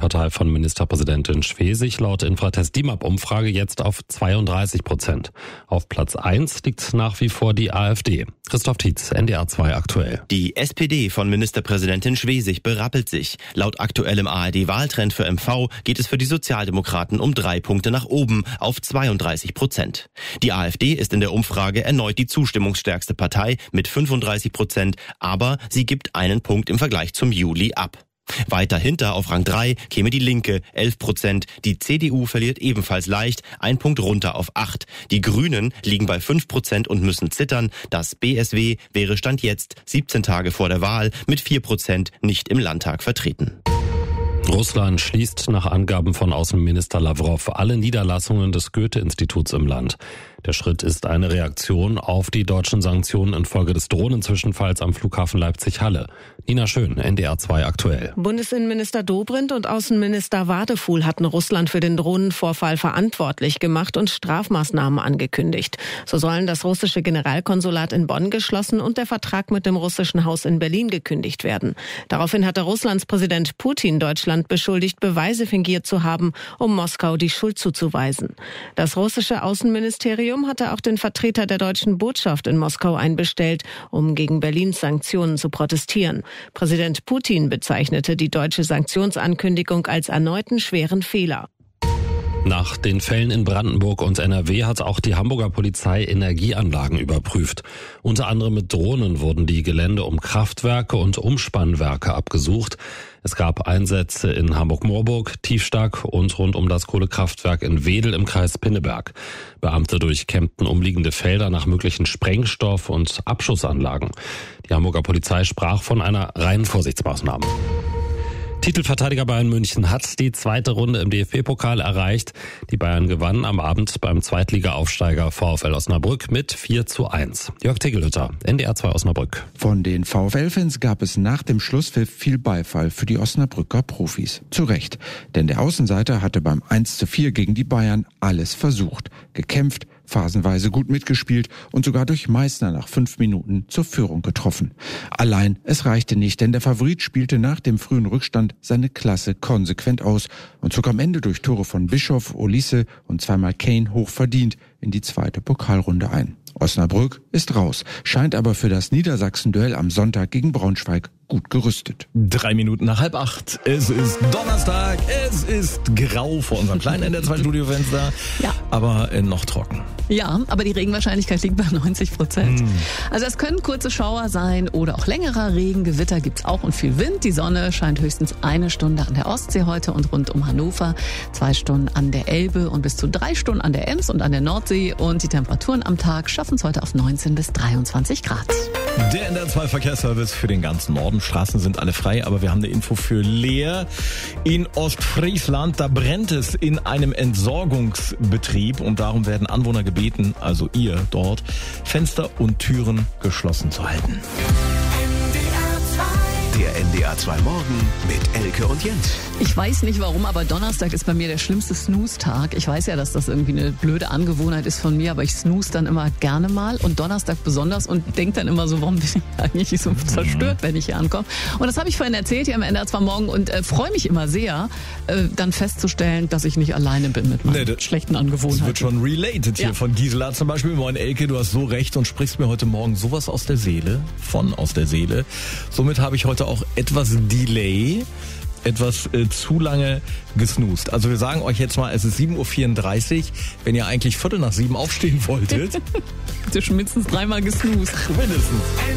Partei von Ministerpräsidentin Schwesig laut Infratest DIMAP-Umfrage jetzt auf 32%. Auf Platz 1 liegt nach wie vor die AfD. Christoph Tietz, NDR 2 aktuell. Die SPD von Ministerpräsidentin Schwesig berappelt sich. Laut aktuellem ARD-Wahltrend für MV geht es für die Sozialdemokraten um 3 Punkte nach oben auf 32%. Die AfD ist in der Umfrage erneut die zustimmungsstärkste Partei mit 35%, aber sie gibt einen Punkt im Vergleich zum Juli ab. Weiter hinter auf Rang 3 käme die Linke, 11%. Die CDU verliert ebenfalls leicht, 1 Punkt runter auf 8. Die Grünen liegen bei 5% und müssen zittern. Das BSW wäre Stand jetzt, 17 Tage vor der Wahl, mit 4% nicht im Landtag vertreten. Russland schließt nach Angaben von Außenminister Lavrov alle Niederlassungen des Goethe-Instituts im Land. Der Schritt ist eine Reaktion auf die deutschen Sanktionen infolge des Drohnenzwischenfalls am Flughafen Leipzig-Halle. Nina Schön, NDR 2 aktuell. Bundesinnenminister Dobrindt und Außenminister Wadefuhl hatten Russland für den Drohnenvorfall verantwortlich gemacht und Strafmaßnahmen angekündigt. So sollen das russische Generalkonsulat in Bonn geschlossen und der Vertrag mit dem russischen Haus in Berlin gekündigt werden. Daraufhin hatte Russlands Präsident Putin Deutschland beschuldigt, Beweise fingiert zu haben, um Moskau die Schuld zuzuweisen. Das russische Außenministerium hatte auch den Vertreter der deutschen Botschaft in Moskau einbestellt, um gegen Berlins Sanktionen zu protestieren. Präsident Putin bezeichnete die deutsche Sanktionsankündigung als erneuten schweren Fehler. Nach den Fällen in Brandenburg und NRW hat auch die Hamburger Polizei Energieanlagen überprüft. Unter anderem mit Drohnen wurden die Gelände um Kraftwerke und Umspannwerke abgesucht. Es gab Einsätze in Hamburg-Moorburg, Tiefstack und rund um das Kohlekraftwerk in Wedel im Kreis Pinneberg. Beamte durchkämmten umliegende Felder nach möglichen Sprengstoff- und Abschussanlagen. Die Hamburger Polizei sprach von einer reinen Vorsichtsmaßnahme. Titelverteidiger Bayern München hat die zweite Runde im DFB-Pokal erreicht. Die Bayern gewannen am Abend beim Zweitliga-Aufsteiger VfL Osnabrück mit 4:1. Jörg Tegelhütter, NDR 2 Osnabrück. Von den VfL-Fans gab es nach dem Schlusspfiff viel Beifall für die Osnabrücker Profis. Zu Recht, denn der Außenseiter hatte beim 1:4 gegen die Bayern alles versucht, gekämpft, phasenweise gut mitgespielt und sogar durch Meißner nach 5 Minuten zur Führung getroffen. Allein, es reichte nicht, denn der Favorit spielte nach dem frühen Rückstand seine Klasse konsequent aus und zog am Ende durch Tore von Bischof, Olise und zweimal Kane hochverdient in die zweite Pokalrunde ein. Osnabrück ist raus, scheint aber für das Niedersachsen-Duell am Sonntag gegen Braunschweig gut gerüstet. 7:03. Es ist Donnerstag, es ist grau vor unserem kleinen NDR 2 Studiofenster, ja, aber noch trocken. Ja, aber die Regenwahrscheinlichkeit liegt bei 90%. Also es können kurze Schauer sein oder auch längerer Regen. Gewitter gibt's auch und viel Wind. Die Sonne scheint höchstens 1 Stunde an der Ostsee heute und rund um Hannover, 2 Stunden an der Elbe und bis zu 3 Stunden an der Ems und an der Nordsee. Und die Temperaturen am Tag schaffen es heute auf 19 bis 23 Grad. Der NDR 2 Verkehrsservice für den ganzen Norden. Straßen sind alle frei, aber wir haben eine Info für Leer. In Ostfriesland, da brennt es in einem Entsorgungsbetrieb und darum werden Anwohner gebeten, also ihr dort, Fenster und Türen geschlossen zu halten. Der NDR 2 Morgen mit Elke und Jens. Ich weiß nicht warum, aber Donnerstag ist bei mir der schlimmste Snooze-Tag. Ich weiß ja, dass das irgendwie eine blöde Angewohnheit ist von mir, aber ich snooze dann immer gerne mal und Donnerstag besonders und denke dann immer so, warum bin ich eigentlich so zerstört, wenn ich hier ankomme. Und das habe ich vorhin erzählt hier am NDR 2 Morgen und freue mich immer sehr, dann festzustellen, dass ich nicht alleine bin mit meinen schlechten Angewohnheiten. Das wird schon related hier von Gisela zum Beispiel. Moin Elke, du hast so recht und sprichst mir heute Morgen sowas aus der Seele, aus der Seele. Somit habe ich heute auch etwas Delay, etwas zu lange gesnoozt. Also wir sagen euch jetzt mal, es ist 7:34 Uhr, wenn ihr eigentlich 7:15 aufstehen wolltet. Bitte schon mindestens 3-mal gesnoozt. Mindestens.